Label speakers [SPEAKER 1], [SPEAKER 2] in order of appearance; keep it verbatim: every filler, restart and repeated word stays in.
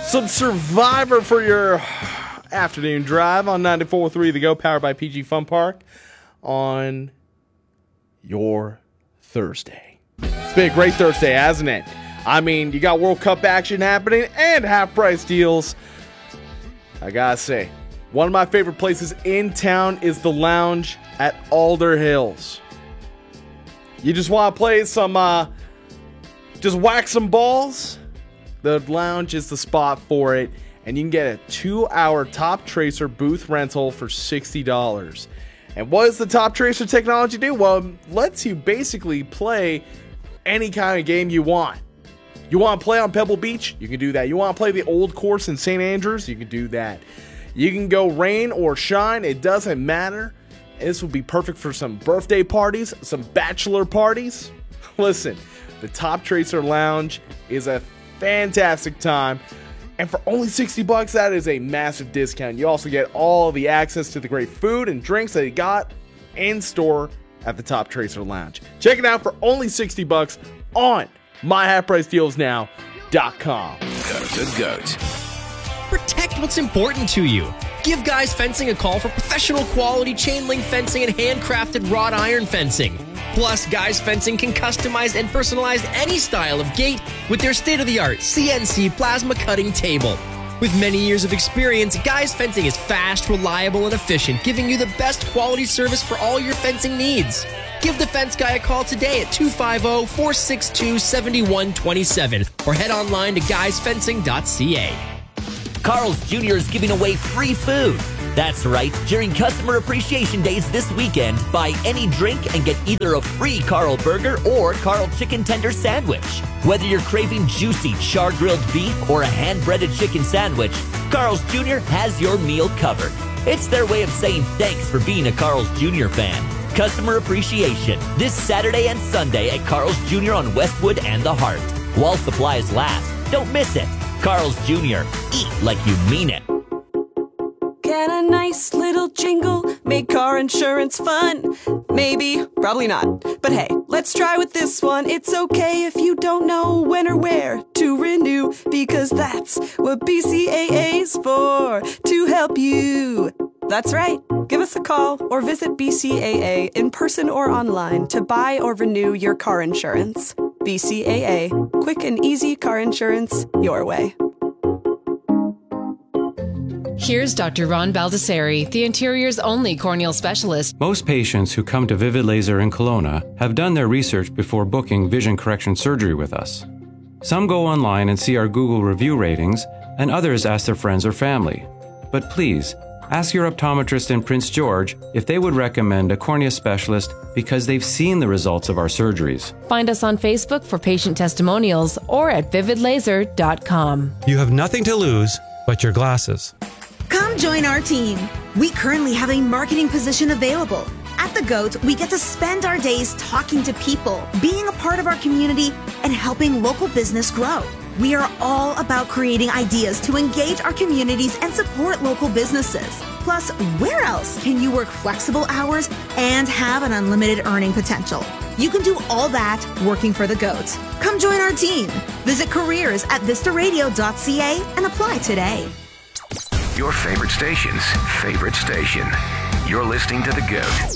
[SPEAKER 1] Some Survivor for your afternoon drive on ninety-four point three The Go, powered by P G Fun Park on your Thursday. It's been a great Thursday, hasn't it? I mean, you got World Cup action happening and half-price deals. I gotta say, one of my favorite places in town is the Lounge at Alder Hills. You just want to play some, uh, just whack some balls? The Lounge is the spot for it, and you can get a two-hour Top Tracer booth rental for sixty dollars. And what does the Top Tracer technology do? Well, it lets you basically play any kind of game you want. You want to play on Pebble Beach? You can do that. You want to play the old course in Saint Andrews? You can do that. You can go rain or shine. It doesn't matter. This would be perfect for some birthday parties, some bachelor parties. Listen, the Top Tracer Lounge is a fantastic time, and for only sixty bucks, that is a massive discount. You also get all the access to the great food and drinks that you got in store at the Top Tracer Lounge. Check it out for only sixty bucks on my half price deals now dot com.
[SPEAKER 2] Goat to goat.
[SPEAKER 3] Protect what's important to you. Give Guys Fencing a call for professional quality chain link fencing and handcrafted wrought iron fencing. Plus, Guys Fencing can customize and personalize any style of gate with their state-of-the-art C N C plasma cutting table. With many years of experience, Guys Fencing is fast, reliable, and efficient, giving you the best quality service for all your fencing needs. Give the Fence Guy a call today at two five zero, four six two, seven one two seven or head online to guys fencing dot c a.
[SPEAKER 4] Carl's Junior is giving away free food. That's right, during Customer Appreciation Days this weekend, buy any drink and get either a free Carl Burger or Carl Chicken Tender Sandwich. Whether you're craving juicy char-grilled beef or a hand-breaded chicken sandwich, Carl's Junior has your meal covered. It's their way of saying thanks for being a Carl's Junior fan. Customer Appreciation, this Saturday and Sunday at Carl's Junior on Westwood and the Hart. While supplies last, don't miss it. Carl's Junior, eat like you mean it.
[SPEAKER 5] Get a nice little jingle, make car insurance fun. Maybe, probably not. But hey, let's try with this one. It's okay if you don't know when or where to renew, because that's what B C A A's for, to help you. That's right. Give us a call or visit B C A A in person or online to buy or renew your car insurance. B C A A, quick and easy car insurance your way.
[SPEAKER 6] Here's Doctor Ron Baldessari, the interior's only corneal specialist.
[SPEAKER 7] Most patients who come to Vivid Laser in Kelowna have done their research before booking vision correction surgery with us. Some go online and see our Google review ratings, and others ask their friends or family. But please, ask your optometrist in Prince George if they would recommend a cornea specialist because they've seen the results of our surgeries.
[SPEAKER 6] Find us on Facebook for patient testimonials or at vivid laser dot com.
[SPEAKER 8] You have nothing to lose but your glasses.
[SPEAKER 9] Come join our team. We currently have a marketing position available. At The Goat, we get to spend our days talking to people, being a part of our community, and helping local business grow. We are all about creating ideas to engage our communities and support local businesses. Plus, where else can you work flexible hours and have an unlimited earning potential? You can do all that working for The Goat. Come join our team. Visit careers at vista radio dot c a and apply today.
[SPEAKER 2] Your favorite station's favorite station. You're listening to The Goat.